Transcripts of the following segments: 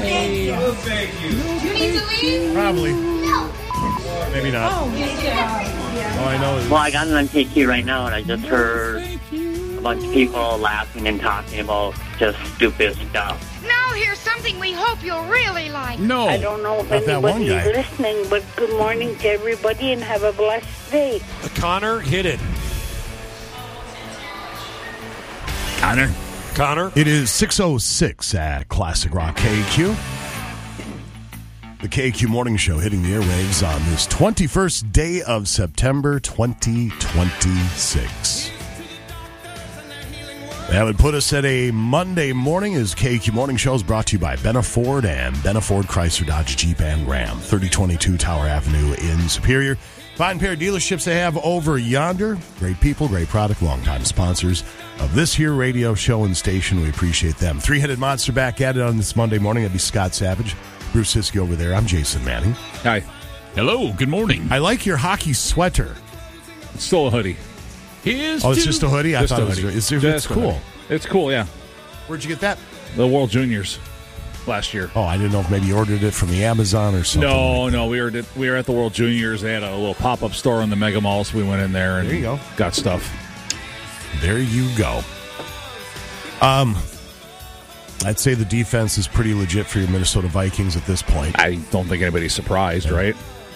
Thank you. You need to leave? Probably. No. Maybe not. Oh, yeah. All I know is... Well, I got on KQ right now, and I just heard a bunch of people laughing and talking about just stupid stuff. Now here's something we hope you'll really like. No. I don't know if Not that one anybody's guy. listening, but good morning to everybody and have a blessed day. Connor, hit it. Connor? It is 6:06 at Classic Rock KQ. The KQ Morning Show hitting the airwaves on this 21st day of September 2026. That would put us at a Monday morning as KQ Morning Show is brought to you by Benna Ford and Benna Ford Chrysler Dodge Jeep and Ram, 3022 Tower Avenue in Superior. Fine pair of dealerships they have over yonder. Great people, great product, longtime sponsors of this here radio show and station. We appreciate them. Three-Headed Monster back at it on this Monday morning. That'd be Scott Savage, Bruce Siskey over there. I'm Jason Manning. Hi. Hello. Good morning. I like your hockey sweater. It's still a hoodie. Oh, it's just a hoodie? I thought it was... It's cool. It's cool, yeah. Where'd you get that? The World Juniors last year. Oh, I didn't know if maybe you ordered it from the Amazon or something. No, we were at the World Juniors. They had a little pop-up store in the Mega Mall, so we went in there and there you go. Got stuff. There you go. I'd say the defense is pretty legit for your Minnesota Vikings at this point. I don't think anybody's surprised, right?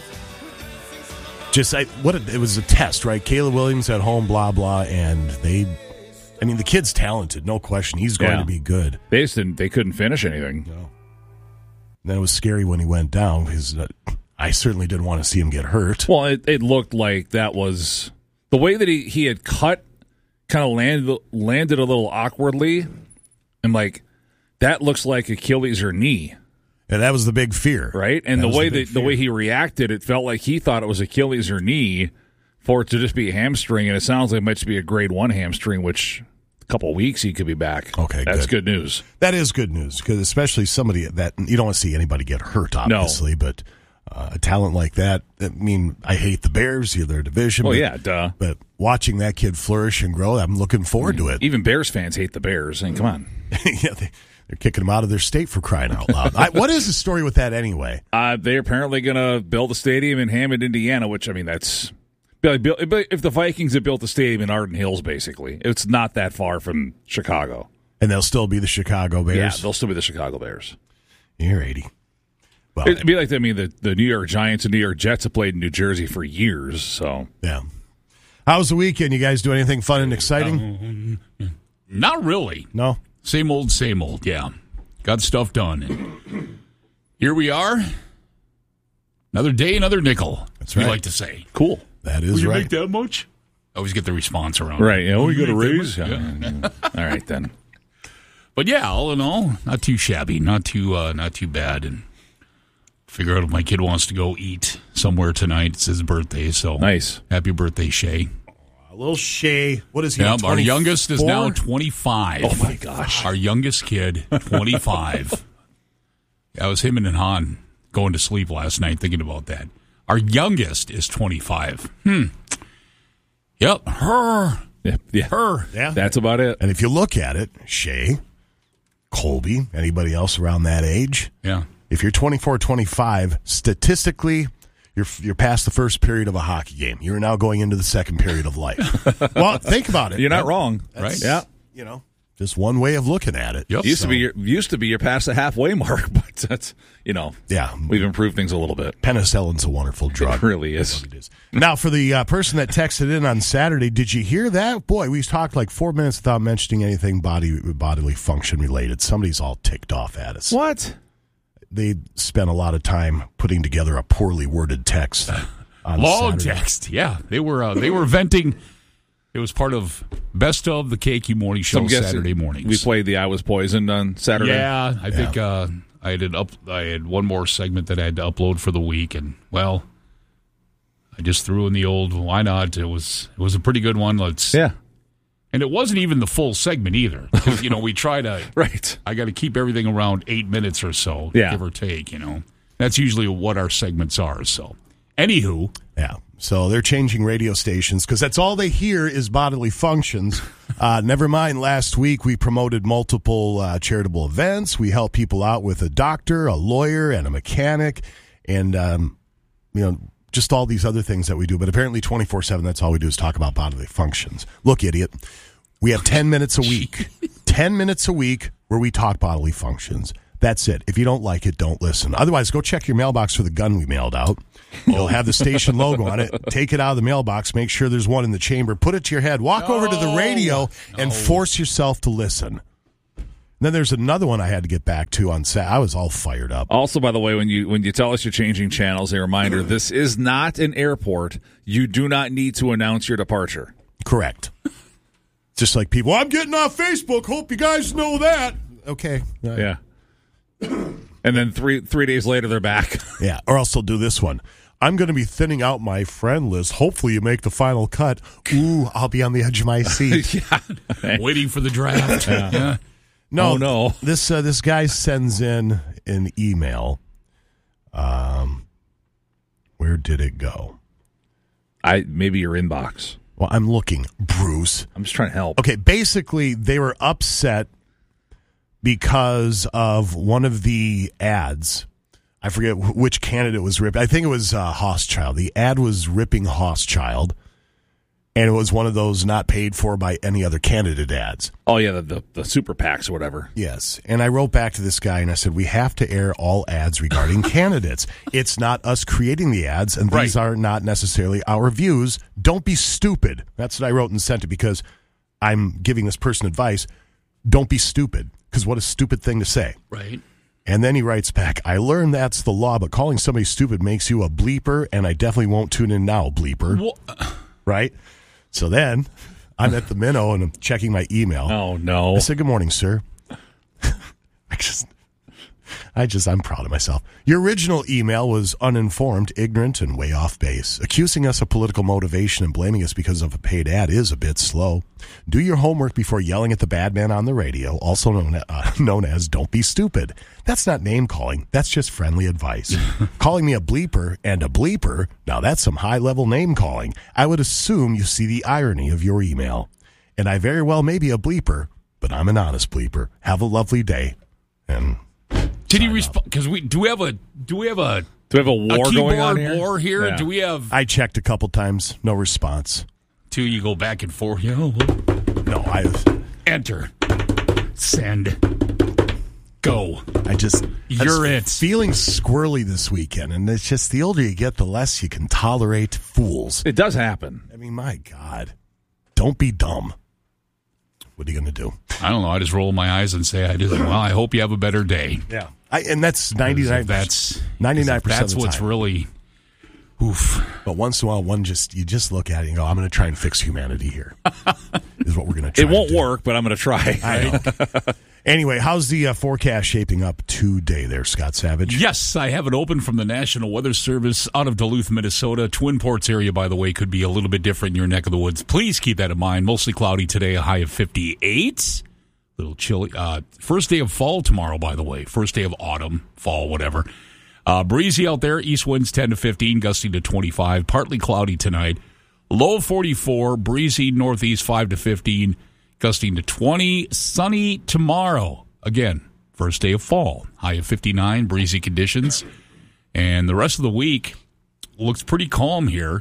It was a test, right? Caleb Williams at home, blah, blah, and the kid's talented, no question. He's going to be good. They couldn't finish anything. No. And then it was scary when he went down because I certainly didn't want to see him get hurt. Well, it looked like that was the way that he had cut, kind of landed a little awkwardly, and like that looks like Achilles or knee. And that was the big fear, right? And the way he reacted, it felt like he thought it was Achilles or knee, for it to just be a hamstring, and it sounds like it might be a grade 1 hamstring, which a couple of weeks he could be back. Okay, that's good news. That is good news because especially somebody that you don't want to see anybody get hurt, obviously, but a talent like that. I mean, I hate the Bears, their division. Duh. But watching that kid flourish and grow, I'm looking forward to it. Even Bears fans hate the Bears. I mean, come on. Yeah, they're kicking them out of their state for crying out loud. What is the story with that anyway? They're apparently going to build a stadium in Hammond, Indiana, which, I mean, that's... If the Vikings had built a stadium in Arden Hills, basically, it's not that far from Chicago. And they'll still be the Chicago Bears? Yeah, they'll still be the Chicago Bears. You're 80. Well, it'd be like, the New York Giants and New York Jets have played in New Jersey for years, so... Yeah. How was the weekend? You guys do anything fun and exciting? Not really. No? Same old, yeah. Got stuff done. And here we are. Another day, another nickel. That's right. We like to say. Cool. That is Will right. you make that much? I always get the response around. Right. Yeah, we got a raise. Yeah. All right, then. But yeah, all in all, not too shabby, not too bad. And figure out if my kid wants to go eat somewhere tonight. It's his birthday, so nice. Happy birthday, Shay. Little Shay. What is he? Yeah, our youngest is now 25. Oh, my gosh. Our youngest kid, 25. That was him and Han going to sleep last night thinking about that. Our youngest is 25. Yep. Her. Yeah. Her. Yeah. That's about it. And if you look at it, Shay, Colby, anybody else around that age? Yeah. If you're 24, 25, statistically, you're past the first period of a hockey game. You're now going into the second period of life. Well, think about it. You're not wrong, right? Yeah. You know, just one way of looking at it. Yep. Used to be you're past the halfway mark, but that's, yeah, we've improved things a little bit. Penicillin's a wonderful drug. It really is. It is. Now, for the person that texted in on Saturday, did you hear that? Boy, we talked like 4 minutes without mentioning anything bodily function related. Somebody's all ticked off at us. What? They spent a lot of time putting together a poorly worded text. On Long Saturday. text. Yeah, they were venting. It was part of Best of the KQ Morning Show Saturday mornings. We played the I Was Poisoned on Saturday. Yeah, I think I had one more segment that I had to upload for the week, and well, I just threw in the old why not. It was a pretty good one. And it wasn't even the full segment either. Because, we try to right. I got to keep everything around 8 minutes or so, yeah. give or take. That's usually what our segments are. So, anywho, yeah. So they're changing radio stations because that's all they hear is bodily functions. Never mind, last week we promoted multiple charitable events. We helped people out with a doctor, a lawyer, and a mechanic, and just all these other things that we do. But apparently 24/7, that's all we do is talk about bodily functions. Look, idiot, we have 10 minutes a week. 10 minutes a week where we talk bodily functions. That's it. If you don't like it, don't listen. Otherwise, go check your mailbox for the gun we mailed out. It'll have the station logo on it. Take it out of the mailbox. Make sure there's one in the chamber. Put it to your head. Walk over to the radio and force yourself to listen. Then there's another one I had to get back to on Saturday. I was all fired up. Also, by the way, when you tell us you're changing channels, a reminder, this is not an airport. You do not need to announce your departure. Correct. Just like people, I'm getting off Facebook. Hope you guys know that. Okay. Right. Yeah. And then three days later, they're back. Yeah, or else they'll do this one. I'm going to be thinning out my friend list. Hopefully you make the final cut. Ooh, I'll be on the edge of my seat. Yeah. Waiting for the draft. Yeah. No, oh, no. This guy sends in an email. Where did it go? Maybe your inbox. Well, I'm looking, Bruce. I'm just trying to help. Okay, basically, they were upset because of one of the ads. I forget which candidate was ripped. I think it was Hochschild. The ad was ripping Hochschild, and it was one of those not paid for by any other candidate ads. Oh, yeah, the super PACs or whatever. Yes, and I wrote back to this guy, and I said, we have to air all ads regarding candidates. It's not us creating the ads, and these are not necessarily our views. Don't be stupid. That's what I wrote and sent it because I'm giving this person advice. Don't be stupid, because what a stupid thing to say. Right. And then he writes back, I learned that's the law, but calling somebody stupid makes you a bleeper, and I definitely won't tune in now, bleeper. Right? So then I'm at the minnow, and I'm checking my email. Oh, no. I said, good morning, sir. I'm proud of myself. Your original email was uninformed, ignorant, and way off base. Accusing us of political motivation and blaming us because of a paid ad is a bit slow. Do your homework before yelling at the bad man on the radio, also known as don't be stupid. That's not name calling. That's just friendly advice. Calling me a bleeper and a bleeper, now that's some high-level name calling. I would assume you see the irony of your email. And I very well may be a bleeper, but I'm an honest bleeper. Have a lovely day. And did he respond? Because do we have a war going on here? War here? Yeah. Do we have? I checked a couple times, no response. You go back and forth. No, Enter, send, go. You're feeling squirrely this weekend, and it's just the older you get, the less you can tolerate fools. It does happen. I mean, my God, don't be dumb. What are you going to do? I don't know. I just roll my eyes and say, I hope you have a better day. Yeah. And that's 99%. That's 99%. That's of the what's time. Really, oof. But once in a while, you just look at it and go, I'm going to try and fix humanity here. Is what we're going to try. It won't work, but I'm going to try. I know. Anyway, how's the forecast shaping up today there, Scott Savage? Yes, I have it open from the National Weather Service out of Duluth, Minnesota. Twin Ports area, by the way, could be a little bit different in your neck of the woods. Please keep that in mind. Mostly cloudy today, a high of 58. A little chilly. First day of fall tomorrow, by the way. First day of autumn, fall, whatever. Breezy out there. East winds 10 to 15, gusting to 25. Partly cloudy tonight. Low 44. Breezy northeast 5 to 15. Gusting to 20. Sunny tomorrow. Again, first day of fall. High of 59. Breezy conditions. And the rest of the week looks pretty calm here.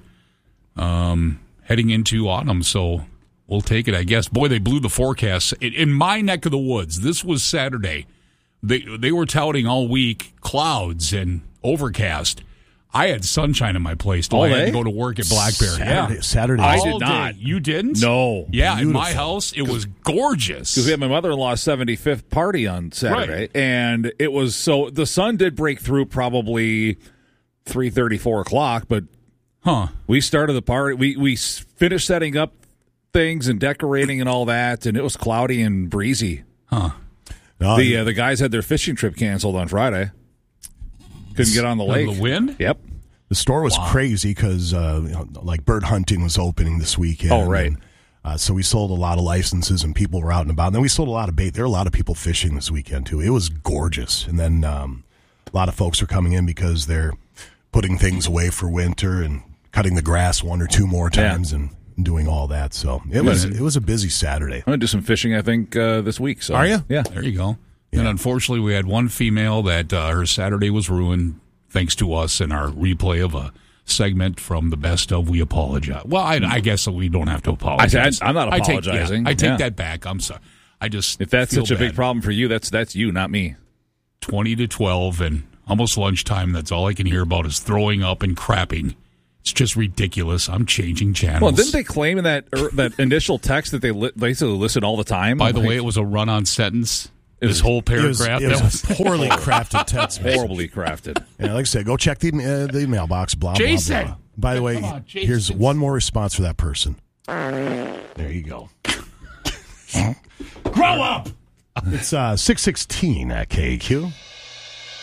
Heading into autumn. So we'll take it, I guess. Boy, they blew the forecast. In my neck of the woods, this was Saturday. They were touting all week clouds and overcast. I had sunshine in my place. I had to go to work at Blackberry. Saturday. I did not. You didn't? No. Yeah, Beautiful. in my house, it was gorgeous. Because we had my mother-in-law's 75th party on Saturday, and it was the sun did break through probably 3:30, 4 o'clock, but we started the party. We finished setting up things and decorating and all that, and it was cloudy and breezy. The guys had their fishing trip canceled on Friday. Couldn't get on the lake. The wind? Yep. The store was crazy because like bird hunting was opening this weekend. Oh, right. And, so we sold a lot of licenses and people were out and about. And then we sold a lot of bait. There were a lot of people fishing this weekend, too. It was gorgeous. And then a lot of folks are coming in because they're putting things away for winter and cutting the grass one or two more times and doing all that. So it was a busy Saturday. I'm going to do some fishing, I think, this week. So. Are you? Yeah. There you go. Yeah. And unfortunately, we had one female that her Saturday was ruined thanks to us and our replay of a segment from the best of We Apologize. Well, I guess we don't have to apologize. I'm not apologizing. I take that back. I'm sorry. If that's such a big problem for you, that's you, not me. 20 to 12 and almost lunchtime. That's all I can hear about is throwing up and crapping. It's just ridiculous. I'm changing channels. Well, didn't they claim in that initial text that they basically listen all the time? By the way, it was a run-on sentence. This whole paragraph. It was a poorly crafted text message. Horribly crafted. Yeah, like I said, go check the mailbox. Blah Jason. blah blah. By the way, here's one more response for that person. There you go. Grow up. It's 6:16 at KQ.